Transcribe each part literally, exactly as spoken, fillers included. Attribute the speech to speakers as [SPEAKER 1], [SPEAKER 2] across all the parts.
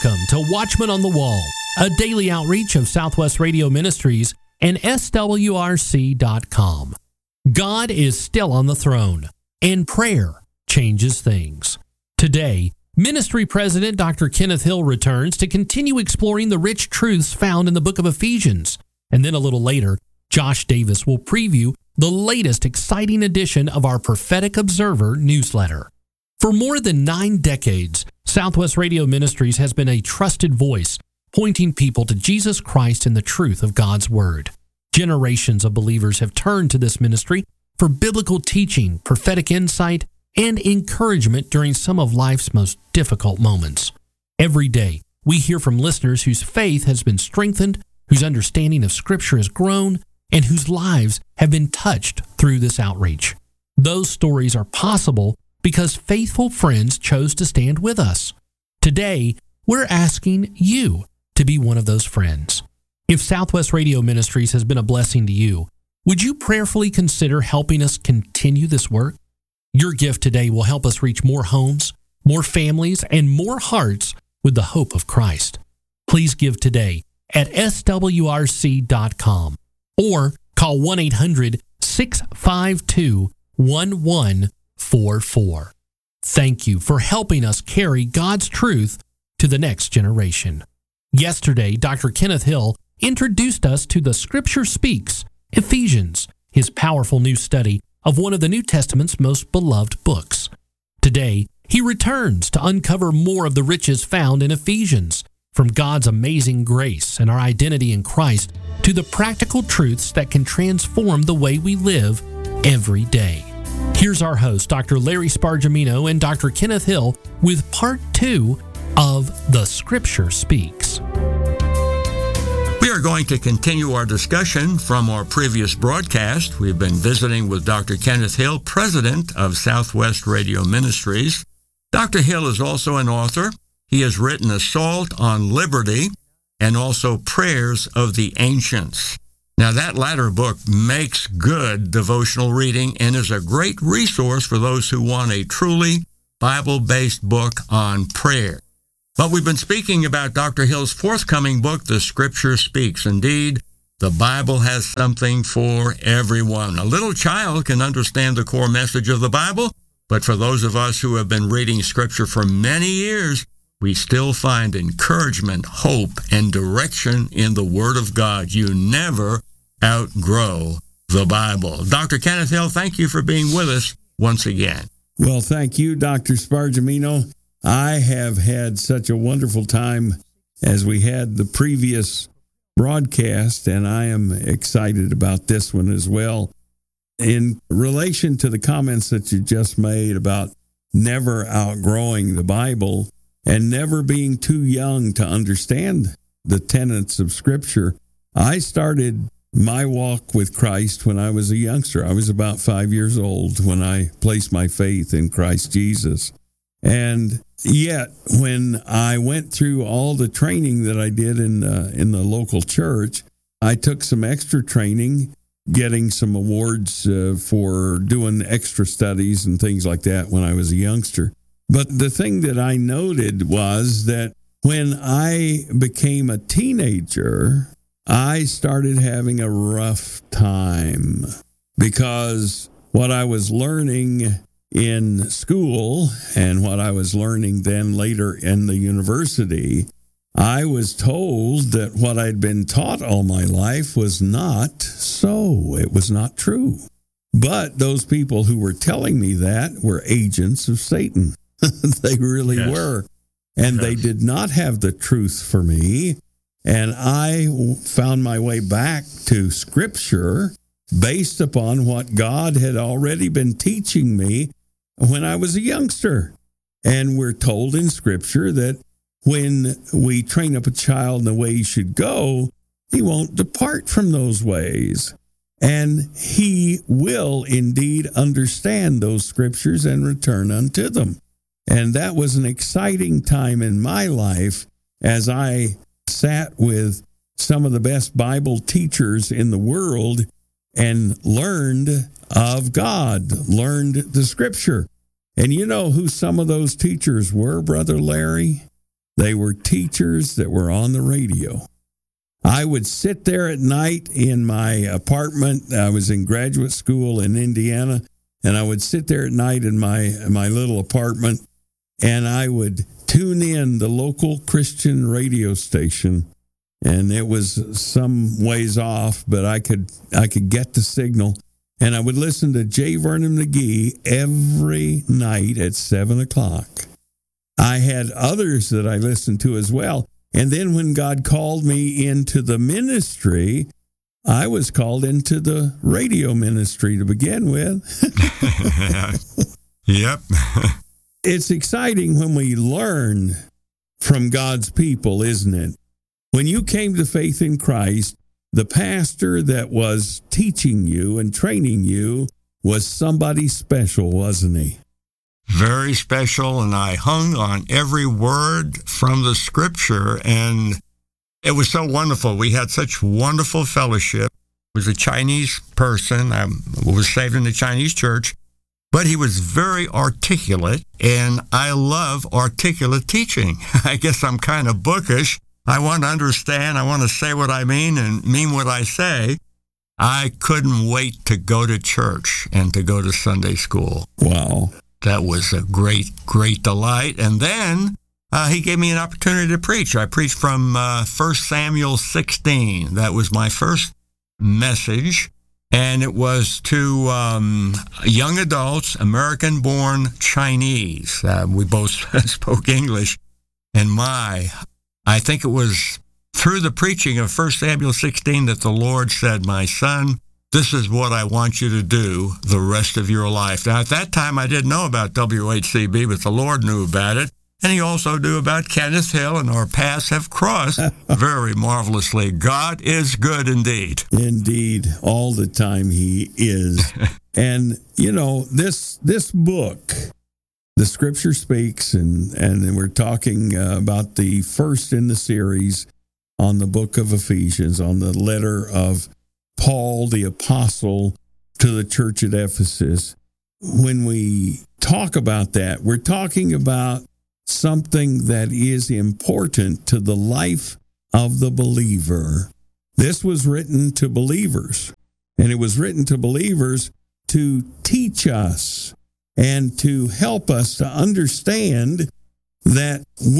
[SPEAKER 1] Welcome to Watchman on the Wall, a daily outreach of Southwest Radio Ministries and S W R C dot com. God is still on the throne, and prayer changes things. Today, Ministry President Doctor Kenneth Hill returns to continue exploring the rich truths found in the book of Ephesians. And then a little later, Josh Davis will preview the latest exciting edition of our Prophetic Observer newsletter. For more than nine decades, Southwest Radio Ministries has been a trusted voice, pointing people to Jesus Christ and the truth of God's Word. Generations of believers have turned to this ministry for biblical teaching, prophetic insight, and encouragement during some of life's most difficult moments. Every day, we hear from listeners whose faith has been strengthened, whose understanding of Scripture has grown, and whose lives have been touched through this outreach. Those stories are possible because faithful friends chose to stand with us. Today, we're asking you to be one of those friends. If Southwest Radio Ministries has been a blessing to you, would you prayerfully consider helping us continue this work? Your gift today will help us reach more homes, more families, and more hearts with the hope of Christ. Please give today at S W R C dot com or call one eight hundred, six five two, one one four four. Thank you for helping us carry God's truth to the next generation. Yesterday, Doctor Kenneth Hill introduced us to the Scripture Speaks, Ephesians, his powerful new study of one of the New Testament's most beloved books. Today, he returns to uncover more of the riches found in Ephesians, from God's amazing grace and our identity in Christ to the practical truths that can transform the way we live every day. Here's our host, Doctor Larry Spargimino and Doctor Kenneth Hill, with part two of The Scripture Speaks.
[SPEAKER 2] We are going to continue our discussion from our previous broadcast. We've been visiting with Doctor Kenneth Hill, president of Southwest Radio Ministries. Doctor Hill is also an author. He has written Assault on Liberty and also Prayers of the Ancients. Now, that latter book makes good devotional reading and is a great resource for those who want a truly Bible-based book on prayer. But we've been speaking about Doctor Hill's forthcoming book, The Scripture Speaks. Indeed, the Bible has something for everyone. A little child can understand the core message of the Bible, but for those of us who have been reading Scripture for many years, we still find encouragement, hope, and direction in the Word of God. You never outgrow the Bible. Doctor Kenneth Hill, thank you for being with us once again.
[SPEAKER 3] Well, thank you, Doctor Spargimino. I have had such a wonderful time as we had the previous broadcast, and I am excited about this one as well. In relation to the comments that you just made about never outgrowing the Bible and never being too young to understand the tenets of Scripture, I started my walk with Christ when I was a youngster. I was about five years old when I placed my faith in Christ Jesus. And yet, when I went through all the training that I did in uh, in the local church, I took some extra training, getting some awards uh, for doing extra studies and things like that when I was a youngster. But the thing that I noted was that when I became a teenager, I started having a rough time because what I was learning in school and what I was learning then later in the university, I was told that what I'd been taught all my life was not so. It was not true. But those people who were telling me that were agents of Satan. They really yes. were. And yes. they did not have the truth for me. And I found my way back to Scripture based upon what God had already been teaching me when I was a youngster. And we're told in Scripture that when we train up a child in the way he should go, he won't depart from those ways. And he will indeed understand those Scriptures and return unto them. And that was an exciting time in my life as I sat with some of the best Bible teachers in the world and learned of God, learned the Scripture. And you know who some of those teachers were, Brother Larry? They were teachers that were on the radio. I would sit there at night in my apartment. I was in graduate school in Indiana, and I would sit there at night in my, my little apartment, and I would tune in the local Christian radio station. And it was some ways off, but I could I could get the signal. And I would listen to J. Vernon McGee every night at seven o'clock. I had others that I listened to as well. And then when God called me into the ministry, I was called into the radio ministry to begin with.
[SPEAKER 2] Yep.
[SPEAKER 3] It's exciting when we learn from God's people, isn't it? When you came to faith in Christ, the pastor that was teaching you and training you was somebody special, wasn't he?
[SPEAKER 2] Very special, and I hung on every word from the scripture, and it was so wonderful. We had such wonderful fellowship. He was a Chinese person. I was saved in the Chinese church, but he was very articulate, and I love articulate teaching. I guess I'm kind of bookish. I want to understand. I want to say what I mean and mean what I say. I couldn't wait to go to church and to go to Sunday school.
[SPEAKER 3] Wow.
[SPEAKER 2] That was a great, great delight. And then uh, he gave me an opportunity to preach. I preached from uh, First Samuel sixteen. That was my first message. And it was to um, young adults, American-born Chinese. Uh, we both spoke English. And my... I think it was through the preaching of First Samuel sixteen that the Lord said, "My son, this is what I want you to do the rest of your life." Now, at that time, I didn't know about W H C B, but the Lord knew about it. And he also knew about Kenneth Hill, and our paths have crossed very marvelously. God is good indeed.
[SPEAKER 3] Indeed. All the time he is. And, you know, this this book... The Scripture Speaks, and, and we're talking uh, about the first in the series on the book of Ephesians, on the letter of Paul the Apostle to the church at Ephesus. When we talk about that, we're talking about something that is important to the life of the believer. This was written to believers, and it was written to believers to teach us and to help us to understand that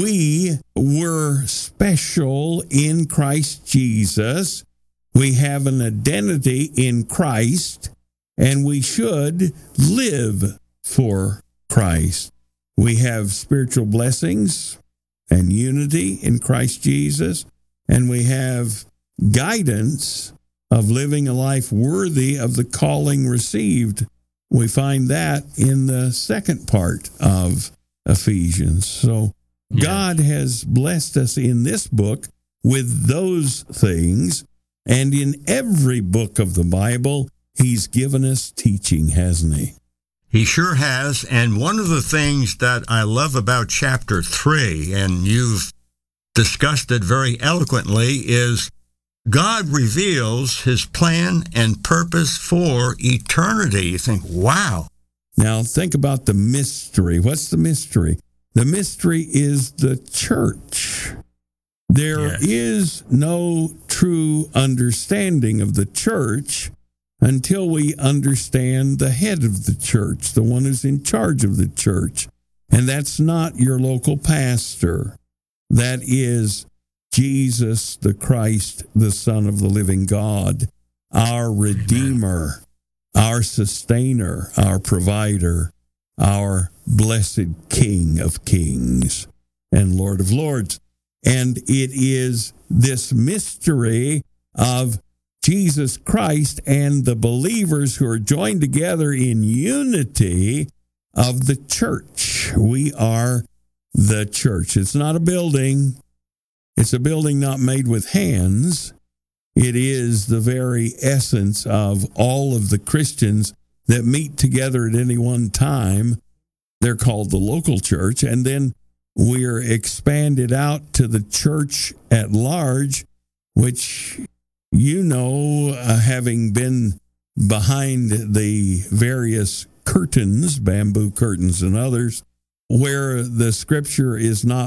[SPEAKER 3] we were special in Christ Jesus. We have an identity in Christ, and we should live for Christ. We have spiritual blessings and unity in Christ Jesus, and we have guidance of living a life worthy of the calling received. We find that in the second part of Ephesians. So yes. God has blessed us in this book with those things. And in every book of the Bible, he's given us teaching, hasn't he?
[SPEAKER 2] He sure has. And one of the things that I love about chapter three, and you've discussed it very eloquently, is God reveals his plan and purpose for eternity. You think, wow.
[SPEAKER 3] Now, think about the mystery. What's the mystery? The mystery is the church. There yes. is no true understanding of the church until we understand the head of the church, the one who's in charge of the church. And that's not your local pastor. That is Jesus the Christ, the Son of the living God, our Redeemer, our Sustainer, our Provider, our blessed King of Kings and Lord of Lords. And it is this mystery of Jesus Christ and the believers who are joined together in unity of the church. We are the church. It's not a building. It's a building not made with hands. It is the very essence of all of the Christians that meet together at any one time. They're called the local church. And then we're expanded out to the church at large, which, you know, uh, having been behind the various curtains, bamboo curtains and others, where the scripture is not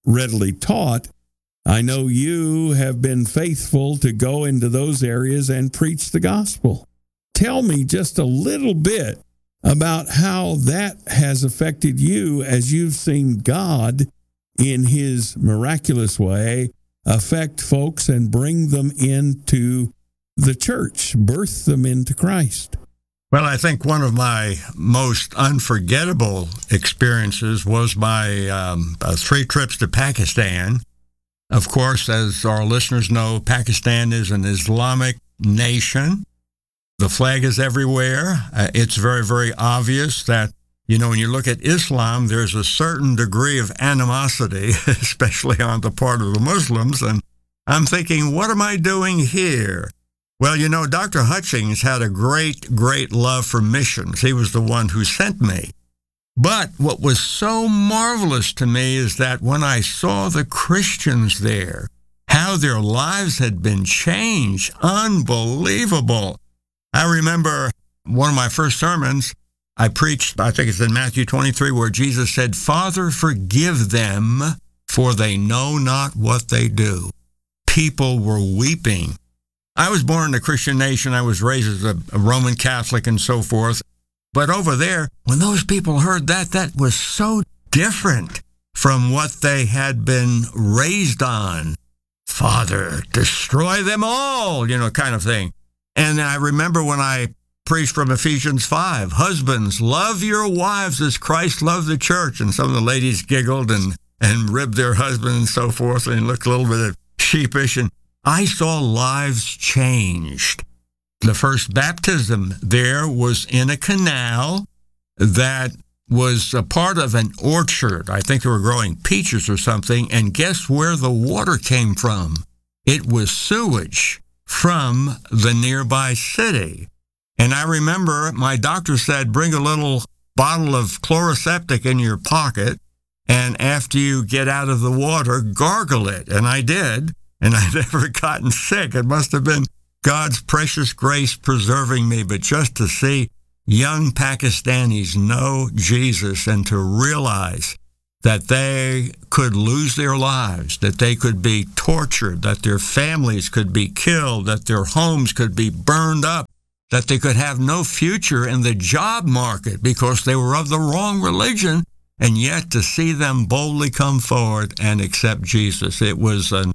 [SPEAKER 3] readily taught, I know you have been faithful to go into those areas and preach the gospel. Tell me just a little bit about how that has affected you as you've seen God in his miraculous way affect folks and bring them into the church, birth them into Christ.
[SPEAKER 2] Well, I think one of my most unforgettable experiences was my um, uh, three trips to Pakistan. Of course, as our listeners know, Pakistan is an Islamic nation. The flag is everywhere. Uh, it's very, very obvious that, you know, when you look at Islam, there's a certain degree of animosity, especially on the part of the Muslims. And I'm thinking, what am I doing here? Well, you know, Doctor Hutchings had a great, great love for missions. He was the one who sent me. But what was so marvelous to me is that when I saw the Christians there, how their lives had been changed, unbelievable. I remember one of my first sermons, I preached, I think it's in Matthew twenty-three, where Jesus said, Father, forgive them, for they know not what they do. People were weeping. I was born in a Christian nation. I was raised as a, a Roman Catholic and so forth. But over there, when those people heard that, that was so different from what they had been raised on. Father, destroy them all, you know, kind of thing. And I remember when I preached from Ephesians five, husbands, love your wives as Christ loved the church. And some of the ladies giggled and, and ribbed their husband and so forth and looked a little bit sheepish. And I saw lives changed. The first baptism there was in a canal that was a part of an orchard. I think they were growing peaches or something. And guess where the water came from? It was sewage from the nearby city. And I remember my doctor said, bring a little bottle of chloroseptic in your pocket, and after you get out of the water, gargle it. And I did. And I've never gotten sick. It must have been God's precious grace preserving me. But just to see young Pakistanis know Jesus and to realize that they could lose their lives, that they could be tortured, that their families could be killed, that their homes could be burned up, that they could have no future in the job market because they were of the wrong religion, and yet to see them boldly come forward and accept Jesus, it was a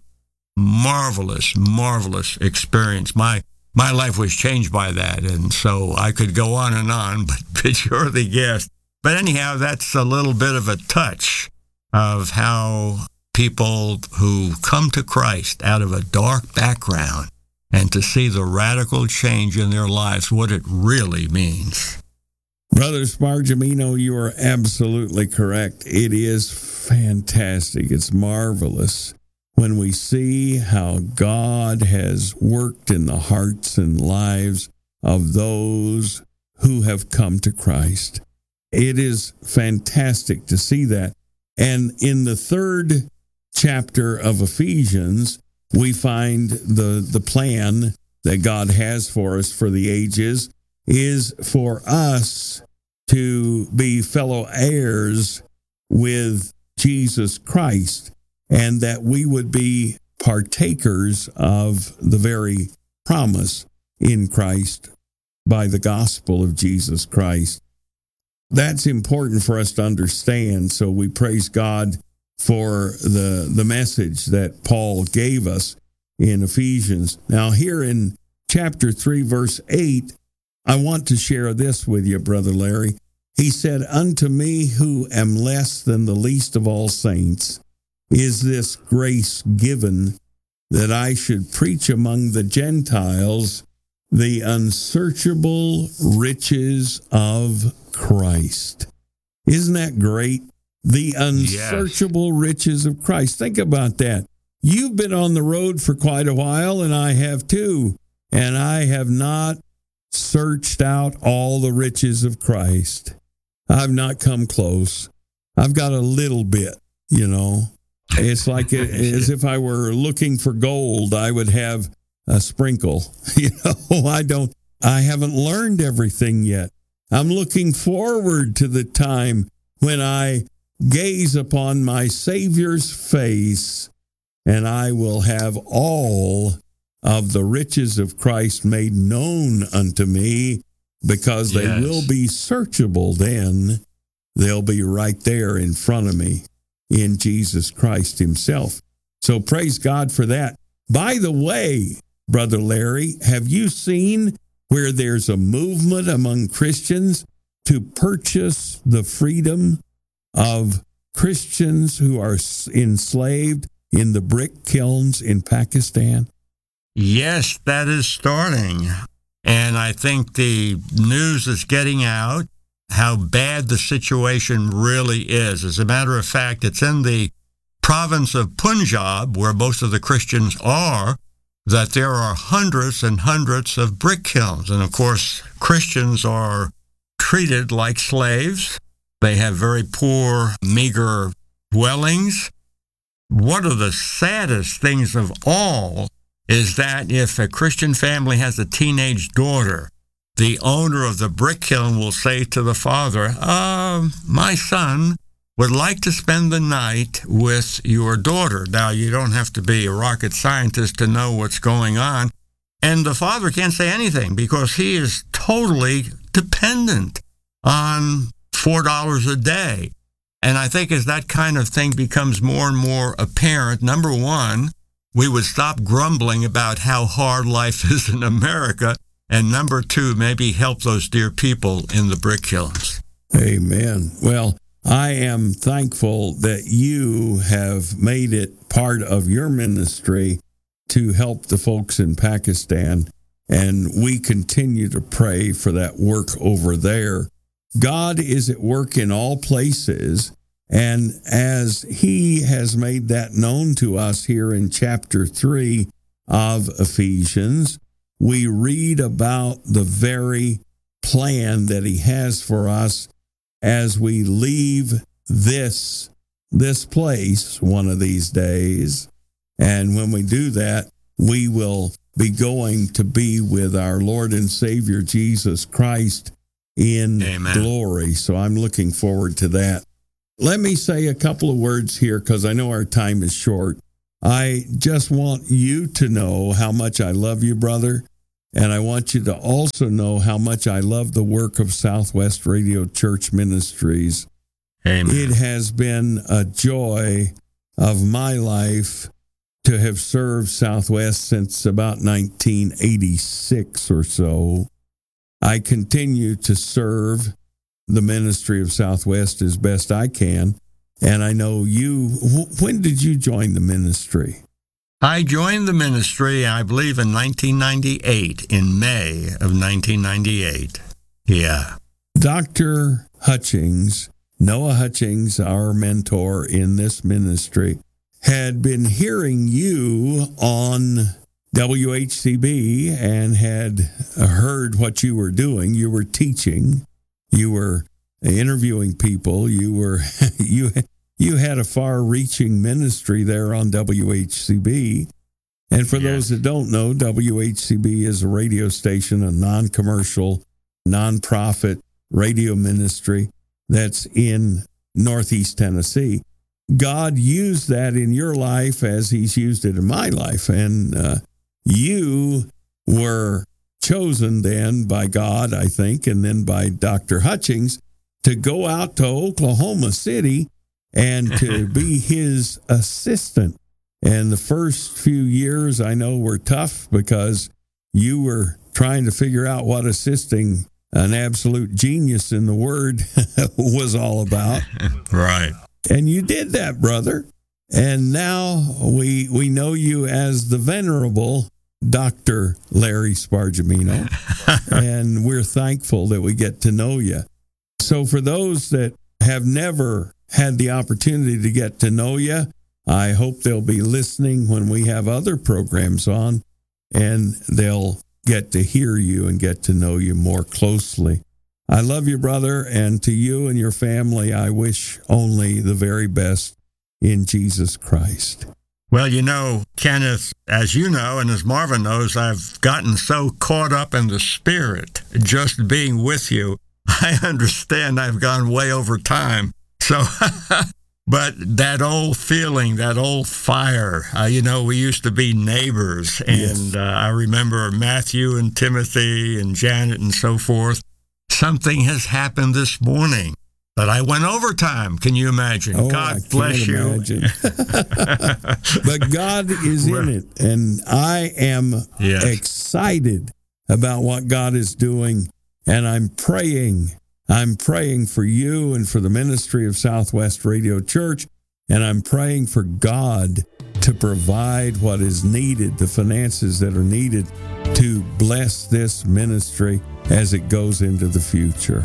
[SPEAKER 2] marvelous, marvelous experience. My my life was changed by that, and so I could go on and on, but, but you're the guest. But anyhow, that's a little bit of a touch of how people who come to Christ out of a dark background and to see the radical change in their lives, what it really means.
[SPEAKER 3] Brother Spargimino, you are absolutely correct. It is fantastic. It's marvelous when we see how God has worked in the hearts and lives of those who have come to Christ. It is fantastic to see that. And in the third chapter of Ephesians, we find the, the plan that God has for us for the ages is for us to be fellow heirs with Jesus Christ, and that we would be partakers of the very promise in Christ by the gospel of Jesus Christ. That's important for us to understand, so we praise God for the, the message that Paul gave us in Ephesians. Now, here in chapter three, verse eight, I want to share this with you, Brother Larry. He said, unto me who am less than the least of all saints, is this grace given that I should preach among the Gentiles the unsearchable riches of Christ. Isn't that great? The unsearchable yes. riches of Christ. Think about that. You've been on the road for quite a while, and I have too. And I have not searched out all the riches of Christ. I've not come close. I've got a little bit, you know. It's like it, as if I were looking for gold, I would have a sprinkle. You know, I don't, I haven't learned everything yet. I'm looking forward to the time when I gaze upon my Savior's face, and I will have all of the riches of Christ made known unto me, because they
[SPEAKER 2] Yes.
[SPEAKER 3] will be searchable then. They'll be right there in front of me in Jesus Christ himself. So praise God for that. By the way, Brother Larry, have you seen where there's a movement among Christians to purchase the freedom of Christians who are enslaved in the brick kilns in Pakistan?
[SPEAKER 2] Yes, that is starting. And I think the news is getting out how bad the situation really is. As a matter of fact, it's in the province of Punjab, where most of the Christians are, that there are hundreds and hundreds of brick kilns. And of course, Christians are treated like slaves. They have very poor, meager dwellings. One of the saddest things of all is that if a Christian family has a teenage daughter, the owner of the brick kiln will say to the father, uh, my son would like to spend the night with your daughter. Now, you don't have to be a rocket scientist to know what's going on. And the father can't say anything because he is totally dependent on four dollars a day. And I think as that kind of thing becomes more and more apparent, number one, we would stop grumbling about how hard life is in America. And number two, maybe help those dear people in the brick kilns.
[SPEAKER 3] Amen. Well, I am thankful that you have made it part of your ministry to help the folks in Pakistan, and we continue to pray for that work over there. God is at work in all places, and as he has made that known to us here in chapter three of Ephesians, we read about the very plan that he has for us as we leave this, this place one of these days. And when we do that, we will be going to be with our Lord and Savior Jesus Christ in
[SPEAKER 2] Amen.
[SPEAKER 3] Glory. So I'm looking forward to that. Let me say a couple of words here because I know our time is short. I just want you to know how much I love you, brother. And I want you to also know how much I love the work of Southwest Radio Church Ministries.
[SPEAKER 2] Amen.
[SPEAKER 3] It has been a joy of my life to have served Southwest since about nineteen eighty-six or so. I continue to serve the ministry of Southwest as best I can. And I know you, when did you join the ministry?
[SPEAKER 2] I joined the ministry, I believe, in nineteen ninety-eight, in May of nineteen ninety-eight. Yeah.
[SPEAKER 3] Doctor Hutchings, Noah Hutchings, our mentor in this ministry, had been hearing you on W H C B and had heard what you were doing. You were teaching, you were interviewing people, you were you you had a far-reaching ministry there on W H C B. And for
[SPEAKER 2] Yes.
[SPEAKER 3] those that don't know, W H C B is a radio station, a non-commercial, non-profit radio ministry that's in Northeast Tennessee. God used that in your life as he's used it in my life. And uh, you were chosen then by God, I think, and then by Doctor Hutchings to go out to Oklahoma City and to be his assistant. And the first few years I know were tough because you were trying to figure out what assisting an absolute genius in the Word was all about.
[SPEAKER 2] Right.
[SPEAKER 3] And you did that, brother. And now we we know you as the venerable Doctor Larry Spargimino, and we're thankful that we get to know you. So for those that have never had the opportunity to get to know you, I hope they'll be listening when we have other programs on, and they'll get to hear you and get to know you more closely. I love you, brother, and to you and your family, I wish only the very best in Jesus Christ.
[SPEAKER 2] Well, you know, Kenneth, as you know, and as Marvin knows, I've gotten so caught up in the Spirit, just being with you. I understand I've gone way over time. So But that old feeling, that old fire, uh, you know, we used to be neighbors. And
[SPEAKER 3] Yes.
[SPEAKER 2] uh, I remember Matthew and Timothy and Janet and so forth. Something has happened this morning that I went overtime. Can you imagine?
[SPEAKER 3] Oh,
[SPEAKER 2] God
[SPEAKER 3] I
[SPEAKER 2] bless
[SPEAKER 3] can't
[SPEAKER 2] you.
[SPEAKER 3] imagine. But God is in
[SPEAKER 2] We're-
[SPEAKER 3] it, and I am
[SPEAKER 2] Yes.
[SPEAKER 3] excited about what God is doing, and I'm praying. I'm praying for you and for the ministry of Southwest Radio Church, and I'm praying for God to provide what is needed, the finances that are needed to bless this ministry as it goes into the future.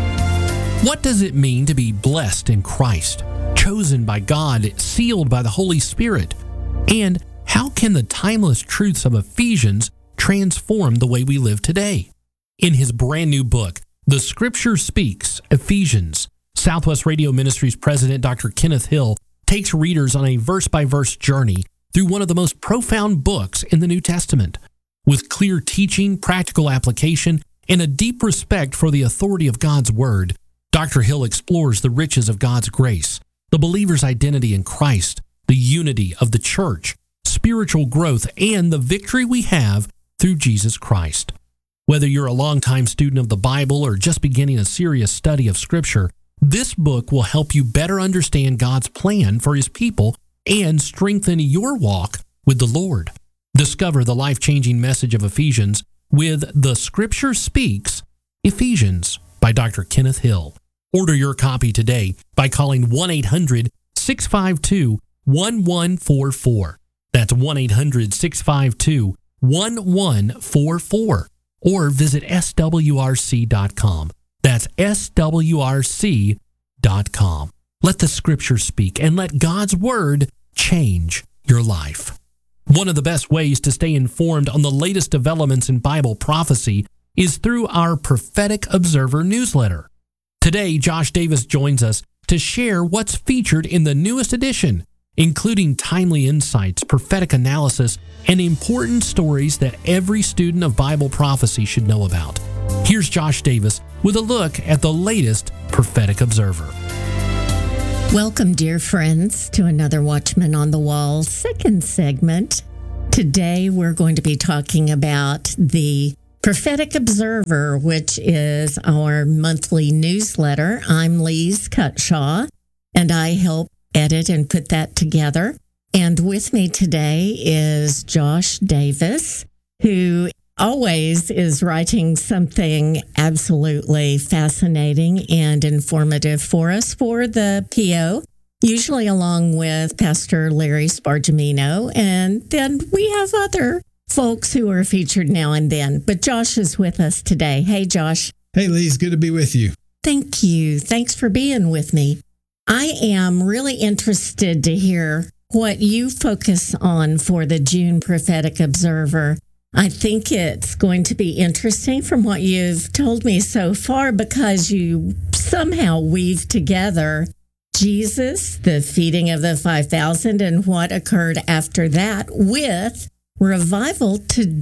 [SPEAKER 1] What does it mean to be blessed in Christ, chosen by God, sealed by the Holy Spirit? And how can the timeless truths of Ephesians transform the way we live today? In his brand new book, The Scripture Speaks, Ephesians, Southwest Radio Ministries President Doctor Kenneth Hill takes readers on a verse-by-verse journey through one of the most profound books in the New Testament. With clear teaching, practical application, and a deep respect for the authority of God's Word, Doctor Hill explores the riches of God's grace, the believer's identity in Christ, the unity of the church, spiritual growth, and the victory we have through Jesus Christ. Whether you're a longtime student of the Bible or just beginning a serious study of Scripture, this book will help you better understand God's plan for His people and strengthen your walk with the Lord. Discover the life-changing message of Ephesians with The Scripture Speaks, Ephesians by Doctor Kenneth Hill. Order your copy today by calling one eight hundred six five two one one four four. That's one eight hundred six five two one one four four. Or visit S W R C dot com. That's S W R C dot com. Let the Scripture speak and let God's Word change your life. One of the best ways to stay informed on the latest developments in Bible prophecy is through our Prophetic Observer newsletter. Today, Josh Davis joins us to share what's featured in the newest edition, including timely insights, prophetic analysis, and important stories that every student of Bible prophecy should know about. Here's Josh Davis with a look at the latest Prophetic Observer.
[SPEAKER 4] Welcome, dear friends, to another Watchman on the Wall second segment. Today, we're going to be talking about the Prophetic Observer, which is our monthly newsletter. I'm Lise Cutshaw, and I help edit and put that together. And with me today is Josh Davis, who always is writing something absolutely fascinating and informative for us for the P O, usually along with Pastor Larry Spargimino. And then we have other folks who are featured now and then. But Josh is with us today. Hey, Josh.
[SPEAKER 5] Hey, Lise, good to be with you.
[SPEAKER 4] Thank you. Thanks for being with me. I am really interested to hear what you focus on for the June Prophetic Observer. I think it's going to be interesting from what you've told me so far because you somehow weave together Jesus, the feeding of the five thousand, and what occurred after that with revival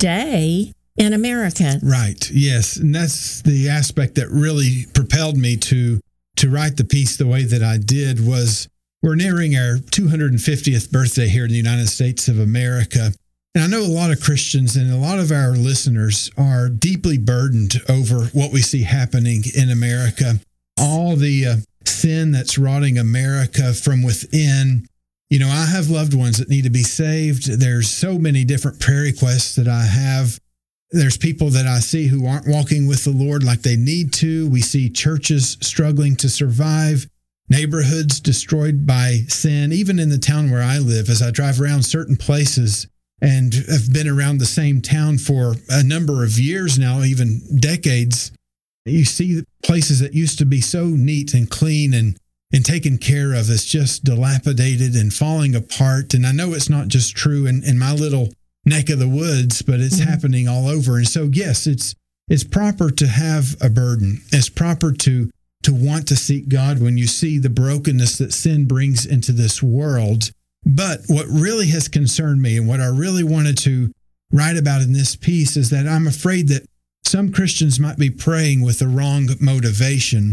[SPEAKER 4] today in America.
[SPEAKER 5] Right. Yes. And that's the aspect that really propelled me to to write the piece the way that I did. Was we're nearing our two hundred fiftieth birthday here in the United States of America. And I know a lot of Christians and a lot of our listeners are deeply burdened over what we see happening in America. All the uh, sin that's rotting America from within. You know, I have loved ones that need to be saved. There's so many different prayer requests that I have. There's people that I see who aren't walking with the Lord like they need to. We see churches struggling to survive, neighborhoods destroyed by sin, even in the town where I live. As I drive around certain places and have been around the same town for a number of years now, even decades, you see places that used to be so neat and clean and and taken care of is just dilapidated and falling apart. And I know it's not just true in, in my little neck of the woods, but it's mm-hmm. happening all over. And so, yes, it's it's proper to have a burden. It's proper to to want to seek God when you see the brokenness that sin brings into this world. But what really has concerned me and what I really wanted to write about in this piece is that I'm afraid that some Christians might be praying with the wrong motivation.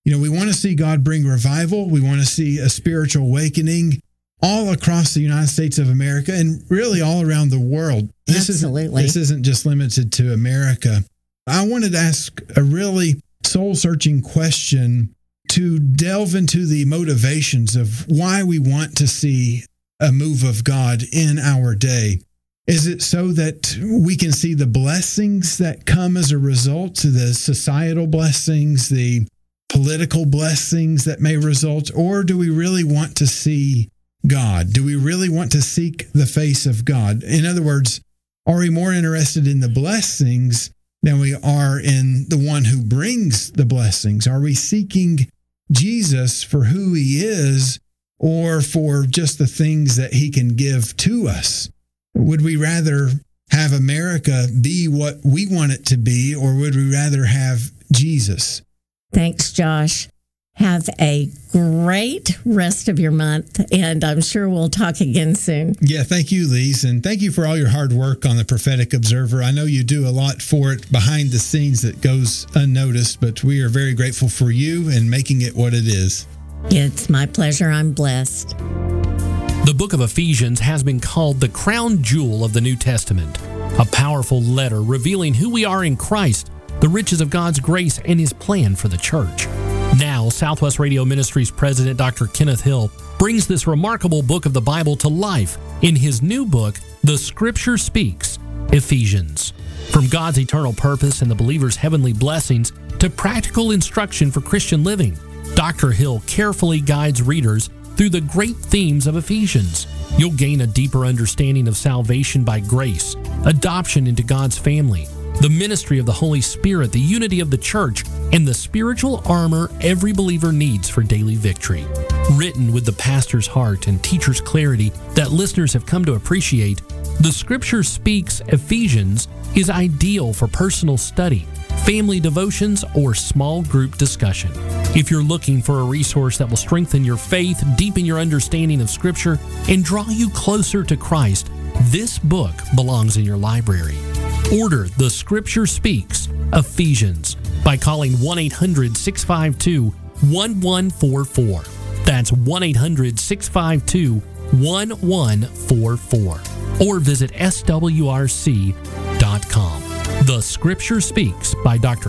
[SPEAKER 5] You know, we want to see God bring revival. We want to see a spiritual awakening all across the United States of America and really all around the world. This
[SPEAKER 4] Absolutely.
[SPEAKER 5] Isn't, this isn't just limited to America. I wanted to ask a really soul-searching question to delve into the motivations of why we want to see a move of God in our day. Is it so that we can see the blessings that come as a result, the societal blessings, the political blessings that may result, or do we really want to see God? Do we really want to seek the face of God? In other words, are we more interested in the blessings than we are in the one who brings the blessings? Are we seeking Jesus for who he is or for just the things that he can give to us? Would we rather have America be what we want it to be, or would we rather have Jesus?
[SPEAKER 4] Thanks, Josh. Have a great rest of your month, and I'm sure we'll talk again soon.
[SPEAKER 5] Yeah, thank you, Lise, and thank you for all your hard work on the Prophetic Observer. I know you do a lot for it behind the scenes that goes unnoticed, but we are very grateful for you and making it what it is.
[SPEAKER 4] It's my pleasure. I'm blessed.
[SPEAKER 1] The book of Ephesians has been called the crown jewel of the New Testament, a powerful letter revealing who we are in Christ, the riches of God's grace, and his plan for the church. Now, Southwest Radio Ministries President Doctor Kenneth Hill brings this remarkable book of the Bible to life in his new book, The Scripture Speaks, Ephesians. From God's eternal purpose and the believer's heavenly blessings to practical instruction for Christian living, Doctor Hill carefully guides readers through the great themes of Ephesians. You'll gain a deeper understanding of salvation by grace, adoption into God's family, the ministry of the Holy Spirit, the unity of the church, and the spiritual armor every believer needs for daily victory. Written with the pastor's heart and teacher's clarity that listeners have come to appreciate, The Scripture Speaks Ephesians is ideal for personal study, family devotions, or small group discussion. If you're looking for a resource that will strengthen your faith, deepen your understanding of Scripture, and draw you closer to Christ, this book belongs in your library. Order The Scripture Speaks Ephesians by calling one eight hundred, six five two, one one four four. That's one eight hundred, six five two, one one four four. Or visit S W R C dot com. The Scripture Speaks by Doctor